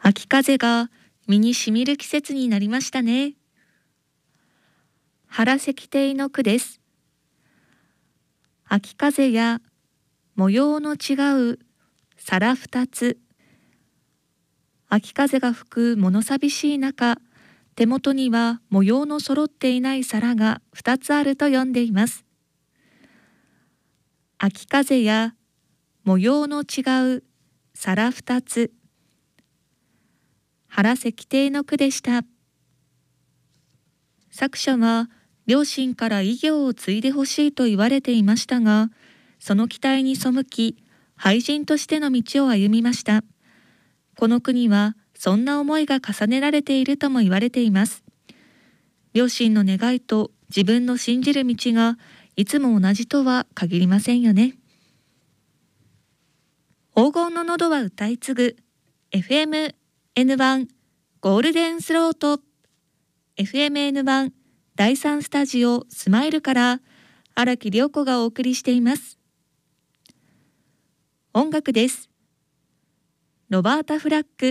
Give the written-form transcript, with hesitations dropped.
秋風が身にしみる季節になりましたね。原石庭の句です。秋風や模様の違う皿二つ。秋風が吹く物寂しい中、手元には模様の揃っていない皿が2つあると読んでいます。秋風や模様の違う皿2つ。原石庭の句でした。作者は両親から医業を継いでほしいと言われていましたが、その期待に背き、俳人としての道を歩みました。この句にはそんな思いが重ねられているとも言われています。両親の願いと自分の信じる道がいつも同じとは限りませんよね。黄金の喉は歌い継ぐ FM-N1 ゴールデンスロート FM-N1 第3スタジオスマイルから荒木涼子がお送りしています。音楽です。ロバータ・フラック